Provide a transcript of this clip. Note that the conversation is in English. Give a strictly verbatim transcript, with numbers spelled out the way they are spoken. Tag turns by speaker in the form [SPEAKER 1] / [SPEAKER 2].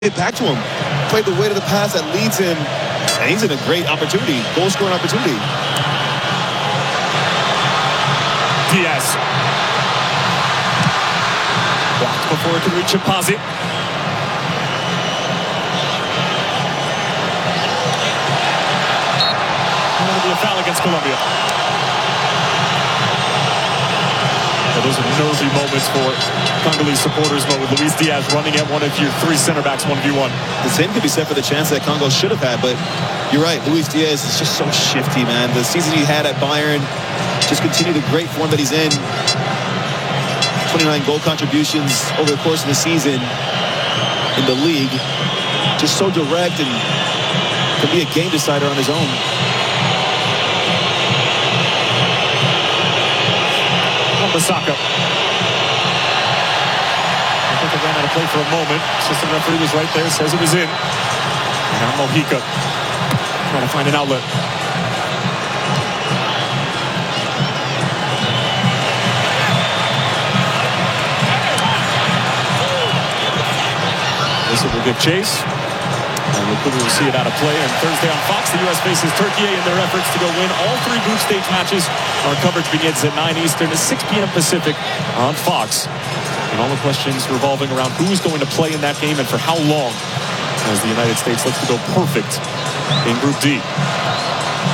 [SPEAKER 1] it back to him. Played the weight of the pass that leads him, and he's in a great opportunity, goal-scoring opportunity.
[SPEAKER 2] Diaz. Blocked before it can reach Chapazzi. Going to be a foul against Colombia. Well, those are nervy moments for Congolese supporters, but with Luis Diaz running at one of your three center backs, one v one.
[SPEAKER 1] The same could be said for the chance that Congo should have had, but you're right, Luis Diaz is just so shifty, man. The season he had at Bayern, just continued the great form that he's in. twenty-nine goal contributions over the course of the season in the league. Just so direct and can be a game decider on his own.
[SPEAKER 2] Bissaka. I think they ran out of play for a moment. Assistant referee was right there, says it was in. Now Mojica trying to find an outlet. This will give chase. And we will see it out of play. And Thursday on Fox, the U S faces Turkey in their efforts to go win all three group stage matches. Our coverage begins at nine Eastern to six p m Pacific on Fox. And all the questions revolving around who is going to play in that game and for how long, as the United States looks to go perfect in Group D.